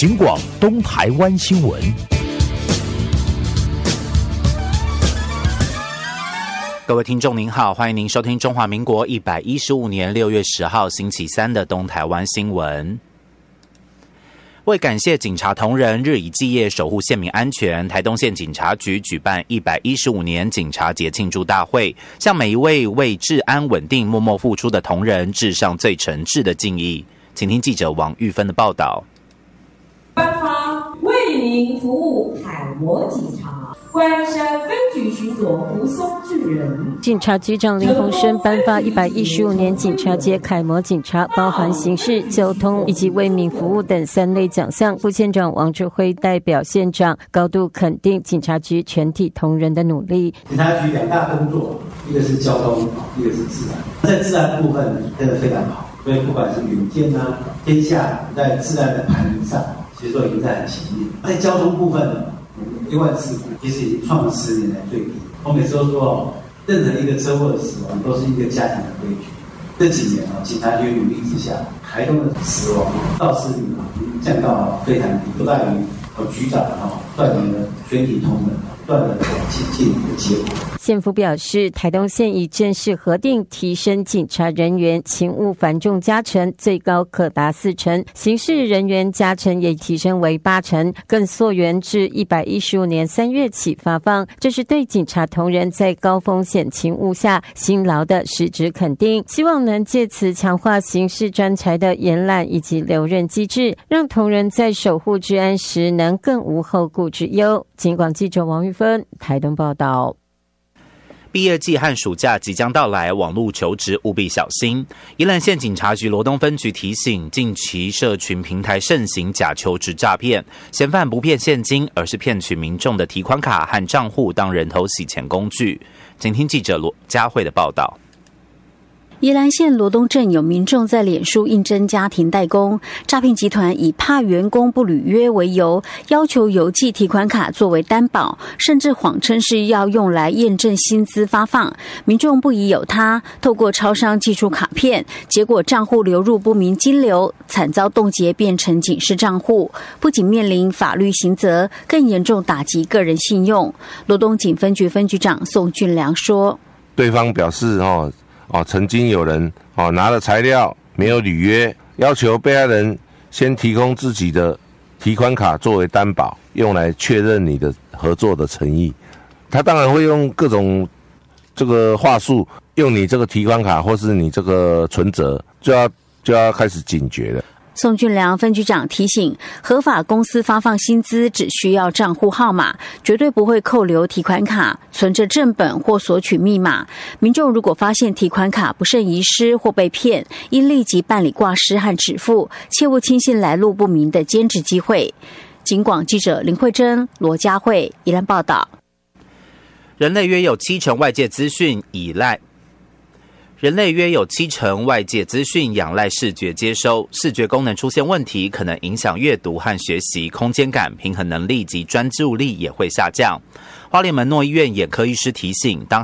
警广东台湾新闻。 各位听众您好，欢迎您收听中华民国115年6月10号星期三的东台湾新闻。为感谢警察同仁日以继夜守护县民安全，台东县警察局举办115年警察节庆祝大会，向每一位为治安稳定默默付出的同仁致上最诚挚的敬意。请听记者王玉芬的报道。 颁发为民服务楷模警察，关山分局巡佐胡松巨人。 警察局长林鸿生颁发115年警察节楷模警察，包含刑事、交通以及为民服务等3类奖项。副县长王志辉代表县长高度肯定警察局全体同仁的努力。 警察局2大工作，一个是交通，一个是治安。在治安部分真的非常好，所以不管是远见啊、天下，在治安的排名上，其实都已经在很前面。在交通部分，意外事故其实已经创了10年来最低。我每次都说，任何一个车祸的死亡都是一个家庭的悲剧。这几年警察局努力之下，台东的死亡肇事率降到非常低，不大于局长率领了全体同仁断了警戒的结果。 县府表示，台东县已正式核定提升警察人员勤务繁重加成，最高可达4成，刑事人员加成也提升为8成，更溯源至115年3月起发放。这是对警察同仁在高风险勤务下辛劳的实质肯定，希望能借此强化刑事专才的延揽以及留任机制，让同仁在守护治安时能更无后顾之忧。警广记者王玉芬台东报道。 毕业季和暑假即将到来，网络求职务必小心。宜兰县警察局罗东分局提醒，近期社群平台盛行假求职诈骗，嫌犯不骗现金，而是骗取民众的提款卡和账户当人头洗钱工具。请听记者罗佳慧的报道。 宜兰县罗东镇有民众在脸书应征家庭代工，诈骗集团以怕员工不履约为由，要求邮寄提款卡作为担保，甚至谎称是要用来验证薪资发放。民众不疑有他，透过超商寄出卡片，结果账户流入不明金流，惨遭冻结变成警示账户，不仅面临法律刑责，更严重打击个人信用。罗东警分局分局长宋俊良说：“ 对方表示曾经有人拿了材料没有履约，要求被害人先提供自己的提款卡作为担保，用来确认你的合作的诚意。他当然会用各种这个话术，用你这个提款卡或是你这个存折，就要开始警觉了。” 宋俊良分局长提醒，合法公司发放薪资只需要账户号码，绝对不会扣留提款卡、存折正本或索取密码。民众如果发现提款卡不慎遗失或被骗，应立即办理挂失和止付，切勿轻信来路不明的兼职机会。警广记者林慧珍、罗佳慧宜兰报道。 人类约有7成外界资讯仰赖视觉接收，视觉功能出现问题，可能影响阅读和学习、空间感、平衡能力及专注力也会下降。花莲门诺医院眼科医师提醒，当